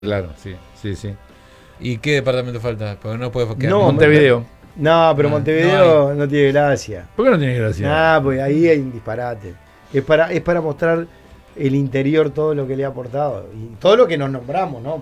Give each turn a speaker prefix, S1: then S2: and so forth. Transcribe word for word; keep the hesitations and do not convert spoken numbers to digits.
S1: Claro, sí, sí, sí. ¿Y qué departamento falta? Porque no puede quedar.
S2: No,
S3: Montevideo.
S2: No, pero
S1: No,
S2: Montevideo
S1: no
S2: no, tiene gracia.
S1: ¿Por qué no tiene gracia?
S2: Nah, pues ahí hay un disparate. Es para, es para mostrar el interior, todo lo que le ha aportado. Y todo lo que nos nombramos, ¿no?